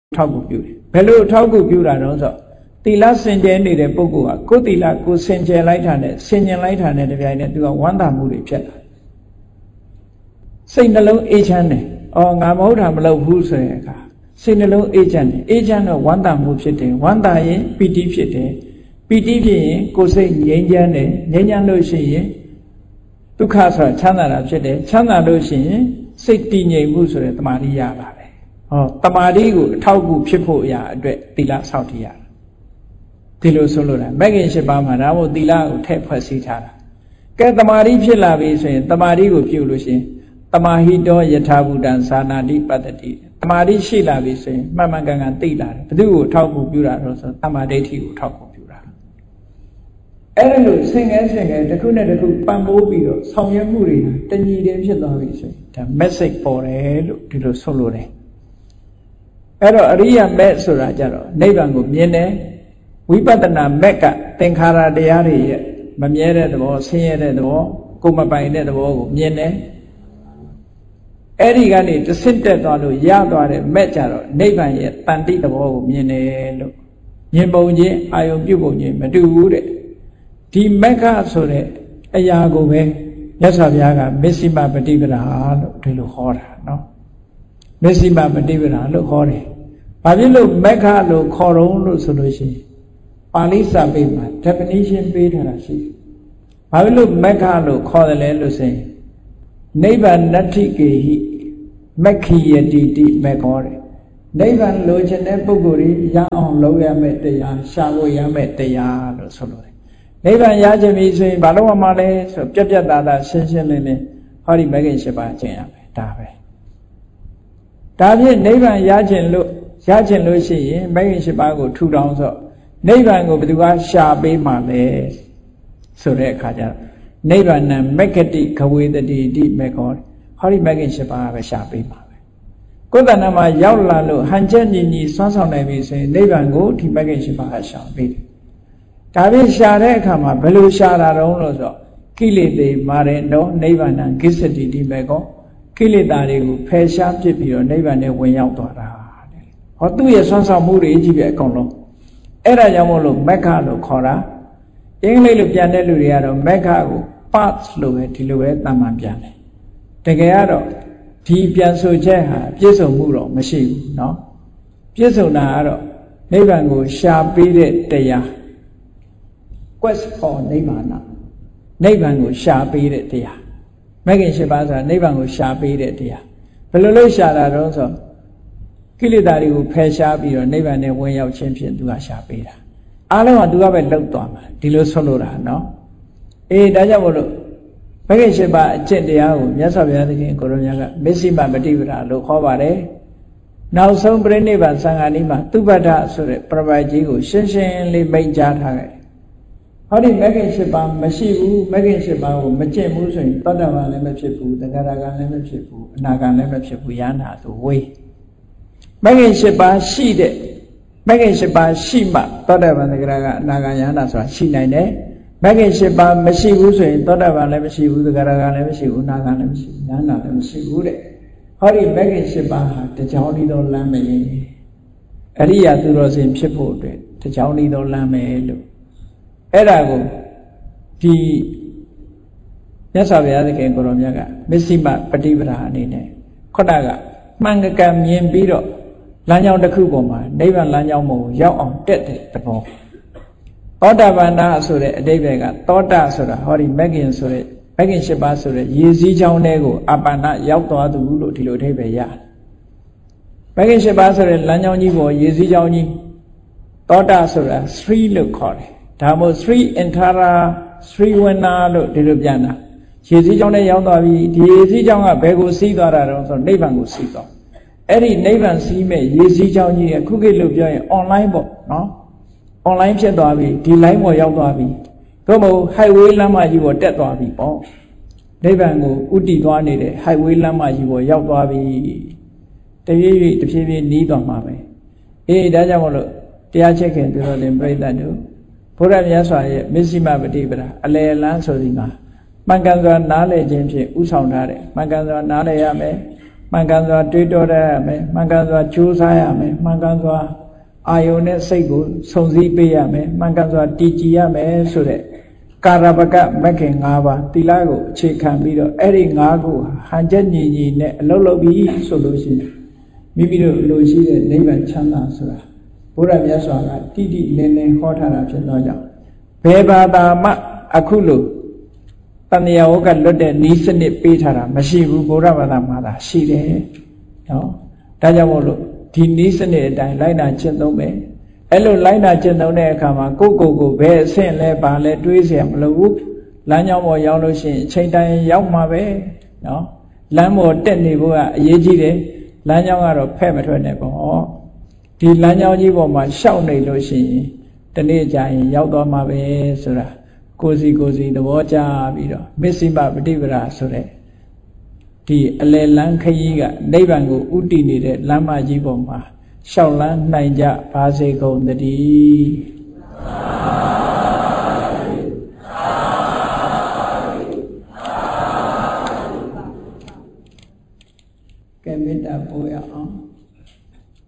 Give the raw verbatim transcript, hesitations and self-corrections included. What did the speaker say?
ထောက်ကူပြုတယ်ဘယ်လိုထောက်ကူပြုတာတော့ဆိုသီလစင်ကြယ်နေတဲ့ပုဂ္ဂိုလ်ကကိုယ်သီလကိုစင်ကြယ်လိုက်တာနဲ့စင်ကြယ်လိုက်တာနဲ့တပြိုင်နက်သူကဝမ်းသာမှုတွေဖြစ်လာစိတ်နှလုံးအေးချမ်းတယ်အော်ငါမဟုတ်တာမလုပ်ဘူးဆိုတဲ့အခါစိတ်နှလုံးအေးချမ်းတယ်အေးချမ်းတော့ဝမ်းသာမှုဖြစ်တယ်ဝမ်းသာရင်ပီတိဖြစ်တယ်ပီတိဖြစ်ရင်ကိုယ်စိတ်ငြိမ်းချမ်းတယ်ငြိမ်းချမ်းလို့ရှိရင်ဒုက္ခဆိုတာချမ်းသာတာဖြစ်တယ်ချမ်းသာလို့ရှိရင်စိတ်တည်ငြိမ်မှုဆိုတဲ့တမာတိရလာတယ်ဟောတမာတိကိုအထောက်အကူဖြစ်ဖို့အရာအတွက်သီလဆောက်တည်ရတာဒီလိုဆိုလို့လားမဂ္ဂင်၈ပါးမှာဒါမို့သီလကိုထည့်ဖွဲ့စည်းထားတာကဲတမာတိဖြစ်လာပြီဆိုရင်တမာတိကိုပြုလို့ရှိရင်တမာဟိတောယထာဘူတံသာနာတိပတ္တိတမာတိရှိလာပြီဆိုရင်မှန်မှန်ကန်ကန်သိလာတယ်ဘယ်သူကိုထောက်ကူပြုတာတော့ဆိုတမာဒိဋ္ဌိကိုထောက်ကူပြုတာအဲ့ဒါလို့ဆင်ငယ်ဆင်ငယ်တစ်ခုနဲ့တစ်ခုပံ့ပိုးပြီးတော့ဆောင်ရွက်မှုတွေတညီတည်းဖြစ်သွားပြီဆိုရင်ဒါ message ပေါ်တယ်လို့ဒီလိုဆိုလို့တယ်အဲ့တော့အရိယာမက်ဆိုတာကြတော့နိဗ္ဗာန်ကိုမြင်တယ်ဝိပဿနာမက်ကသင်္ခါရတရားတွေရဲ့မမြဲတဲ့သဘောဆင်းရဲတဲ့သဘောကိုယ်မပိုင်တဲ့သဘောကိုမြင်တယ်အဲ့ဒီကနေတဆင့်တက်သွားလို့ရသွားတဲ့မက်ကြတော့နိဗ္ဗာန်ရဲ့တန်တိသဘောကိုမြင်တယ်လို့မြင်ပုံချင်းအာယုံပြုပုံချင်းမတူဘူးတဲ့ဒီမက်ကဆိုတဲ့အရာကိုပဲမြတ်စွာဘုရားကမစ္စည်းမပฏิပဒါလို့ဒီလိုဟောတာနော်မစ္စည်းမပฏิပဒါလို့ဟောတယ်ဘာဖြစ်လို့မက္ခလို့ခေါ်တော့လို့ဆိုလို့ရှိရင်ပါဠိစာပေမှာ definition ပေးထားတာရှိတယ်ဘာဖြစ်လို့မက္ခလို့ခေါ်တယ်လဲလို့ဆိုရင်နိဗ္ဗာန်နတ္ထိကေဟိမက္ခိယတိတိမက္ခောတယ်နိဗ္ဗာန်လိုချင်တဲ့ပုဂ္ဂိုလ်ကြီးရအောင်လုပ်ရမယ့်တရားရှာဖို့ရမယ့်တရားလို့ဆိုလို့တယ်နိဗ္ဗာန်ရခြင်းပြီဆိုရင်ဘာလို့မှလဲဆိုပြက်ပြက်သားသားရှင်းရှင်းလင်းလင်းဟောဒီမဂ္ဂင်၈ပါးကျင့်ရမယ်ဒါပဲဒါဖြင့်နိဗ္ဗာန်ရခြင်းလို့ရခြင်းလို့ရှိရင်မဂ္ဂင်၈ပါးကိုထူထောင်ဆိုနိဗ္ဗာန်ကိုဘယ်သူကရှာပေးမှလဲဆိုတဲ့အခါကျတော့နိဗ္ဗာန်မက္ခတိခဝေတတိတိမေခောဟောဒီမဂ္ဂင်၈ပါးပဲရှာပေးမှာပဲကိုယ်တဏ္ဍာမှာရောက်လာလို့ဟန်ချက်ညီညီစွမ်းဆောင်နိုင်ပြီဆိုရင်နိဗ္ဗာန်ကိုဒီမဂ္ဂင်၈ပါးရှာပေးတယ်ဒါဖြင့်ရှာတဲ့အခါမှာဘယ်လိုရှာတာတုံးလို့ဆိုတော့ကိလေသေမာရေနောနိဗ္ဗာန်ဂစ္ဆတိတိမေခောကိလေသာတွေကိုဖယ်ရှားပစ်ပြီးတော့နိဗ္ဗာန်နဲ့ဝင်ရောက်သွားတာတဲ့ဟောသူ့ရဲ့စွမ်းဆောင်မှုတွေကြီးပဲအကုန်လုံးအဲ့ဒါကြောင့်မို့လို့မက္ခလို့ခေါ်တာအင်္ဂလိပ်လိုပြန်တဲ့လူတွေကတော့မက္ခကို path လို့ပဲဒီလိုပဲတမန်ပြန်တယ်တကယ်ကတော့ဒီပြန်ဆိုချက်ဟာပြည့်စုံမှုတော့မရှိဘူးเนาะပြည့်စုံတာကတော့နိဗ္ဗာန်ကိုရှာပေးတဲ့တရား quest for နိဗ္ဗာန်နိဗ္ဗာန်ကိုရှာပေးတဲ့တရားမဂ္ဂင်၈ပါးဆိုတာနိဗ္ဗာန်ကိုရှာပေးတဲ့တရားဘယ်လိုလုပ်ရှာတာတော့ဆိုကိလေသာတွေကိုဖယ်ရှားပြီးတော့နိဗ္ဗာန်နဲ့ဝင်ရောက်ခြင်းဖြင့်သူကရှာပေးတာအားလုံးကသူကပဲလှုပ်သွားမှာဒီလိုဆွလို့တာเนาะအေးဒါကြောင့်မို့လို့မဂ္ဂင်၈ပါးအကျင့်တရားကိုမြတ်စွာဘုရားသခင်ကိုရောမြတ်ကမစ္စည်းမပฏิပဒါလို့ခေါ်ပါတယ်နောက်ဆုံးပြိဋိဘံသံဃာနီးမှာသူပ္ပတ္ထဆိုတဲ့ပြပိုက်ကြီးကိုရှင်းရှင်းလေးမိန့်ကြားထားခဲ့ဟောဒီမဂ္ဂင်၈ပါးမရှိဘူးမဂ္ဂင်၈ပါးကိုမကျင့်ဘူးဆိုရင်သောတာပန်လည်းမဖြစ်ဘူးသဂရဂံလည်းမဖြစ်ဘူးအနာဂံလည်းမဖြစ်ဘူးယန္တာဆိုဝေးမဂ္ဂင်၈ပါးရှိတဲ့မဂ္ဂင်၈ပါးရှိမှသောတာပန်သဂရဂံအနာဂံယန္တာဆိုတာရှိနိုင်တယ်မဂ္ဂင်၈ပါးမရှိဘူးဆိုရင်သောတာပန်လည်းမရှိဘူးသဂရဂံလည်းမရှိဘူးအနာဂံလည်းမရှိဘူးယန္တာလည်းမရှိဘူးတဲ့ဟောဒီမဂ္ဂင်၈ပါးဟာတကြောင်ဤသောလမ်းမယ်အရိယာသူတော်စင်ဖြစ်ဖို့အတွက်တကြောင်ဤသောလမ်းမယ်လို့အဲ့ဒါကိုဒီမြတ်စွာဘုရားသခင်ကိုရောမြတ်ကမစ္စည်းမပฏิပဒါအနေနဲ့ခုနကမှန်ကန်မြင်ပြီးတော့လမ်းကြောင်းတစ်ခုပေါ်မှာနိဗ္ဗာန်လမ်းကြောင်းပေါ်ကိုရောက်အောင်တက်တဲ့သဘောသောတာပန်နာဆိုတဲ့အဓိပ္ပာယ်ကသောတာဆိုတာဟောဒီမဂ္ဂင်ဆိုတဲ့မဂ္ဂင်၈ပါးဆိုတဲ့ရေစည်းချောင်းတွေကိုအပန္နရောက်သွားသူလို့ဒီလိုအဓိပ္ပာယ်ရတယ်မဂ္ဂင်၈ပါးဆိုတဲ့လမ်းကြောင်းကြီးပေါ်ရေစည်းချောင်းကြီးသောတာဆိုတာသရီလို့ခေါ်တယ်ဒါမို့သရီအင်ထာရာသရီဝနာလို့ဒီလိုပြန်တာရေစည်းချောင်းနဲ့ရောက်သွားပြီဒီရေစည်းချောင်းကဘယ်ကိုစီးသွားတာတော့ဆိုနိဗ္ဗာန်ကိုစီးသွားအဲ့ဒီနိဗ္ဗာန်စီးမဲ့ရေစည်းချောင်းကြီးအခုခေတ်လို့ပြောရင် online ပေါ့နော် online ဖြစ်သွားပြီဒီ line ပေါ်ရောက်သွားပြီသို့မဟုတ် highway လမ်းမကြီးပေါ်တက်သွားပြီပေါ့နိဗ္ဗာန်ကိုဥတည်သွားနေတဲ့ highway လမ်းမကြီးပေါ်ရောက်သွားပြီတဖြည်းဖြည်းတဖြည်းဖြည်းနီးသွားမှာပဲအေးဒါကြောင့်မလို့တရားချက်ခင်ပြောတဲ့ပြိဿတ်တို့ဘုရားမြတ်စွာရဲ့မစ္စည်းမပฏิပဒါအလယ်လန်းဆိုဒီမှာမှန်ကန်စွာနားလည်ခြင်းဖြင့်ဥဆောင်ထားတယ်မှန်ကန်စွာနားလည်ရမယ်မှန်ကန်စွာတွေးတောတတ်ရမယ်မှန်ကန်စွာကြိုးစားရမယ်မှန်ကန်စွာအာယုန်နဲ့စိတ်ကိုစုံစည်းပေးရမယ်မှန်ကန်စွာတည်ကြည်ရမယ်ဆိုတဲ့ကာရပကမဂ်ခင်၅ပါးသီလကိုအခြေခံပြီးတော့အဲ့ဒီ၅ခုဟန်ချက်ညီညီနဲ့အလုပ်လုပ်ပြီးဆိုလို့ရှိရင်မိမိတို့လိုရှိတဲ့နိဗ္ဗာန်ချမ်းသာဆိုတာဘုရားမြတ်စွာကတိတိလင်းလင်းဟောထားတာဖြစ်သောကြောင့်ဘယ်ဘာသာမှအခုလိုတဏှာဝကလွတ်တဲ့ဤစနစ်ပေးထားတာမရှိဘူးဘုရားဘာသာမှာသာရှိတယ်နော်ဒါကြောင့်မို့လို့ဒီဤစနစ်အတိုင်းလိုက်နာကျင့်သုံးမယ်အဲ့လိုလိုက်နာကျင့်သုံးတဲ့အခါမှာကိုယ့်ကိုယ်ကိုဘယ်အဆင့်လဲပါလဲတွေးเสียမလို့ဘူးလမ်းကြောင်းပေါ်ရောက်လို့ရှိရင်အချိန်တိုင်းရောက်မှာပဲနော်လမ်းပေါ်တက်နေဖို့ကအရေးကြီးတယ်လမ်းကြောင်းကတော့ဖဲ့မထွက်နဲ့ပေါ့ဒီလမ်းကြောင်းကြီးပေါ်မှာရှောက်နေလို့ရှိရင်တနေ့ကျရင်ရောက်သွားမှာပဲဆိုတာကိုယ်စီကိုယ်စီသဘောကျပြီးတော့မစ္စိမပฏิပဒါဆိုတဲ့ဒီအလယ်လမ်းခရီးကနိဗ္ဗာန်ကိုဥတည်နေတဲ့လမ်းမကြီးပေါ်မှာရှောက်လန်းနိုင်ကြပါစေကုန်သတည်းကဲမေတ္တာပို့ရအောင်